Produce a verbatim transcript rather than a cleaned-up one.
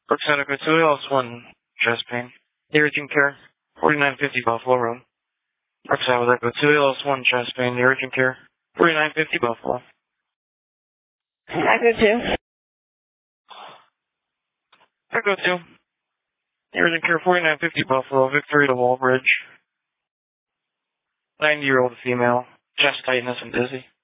Brookside Echo two, L S one, chest pain. The urgent care, forty-nine fifty Buffalo Road. Brookside with Echo two, L S one, chest pain. The urgent care, forty-nine fifty Buffalo. Echo two. Echo two. The urgent care, forty-nine fifty Buffalo, Victory to Wallbridge. ninety-year-old female, chest tightness and dizzy.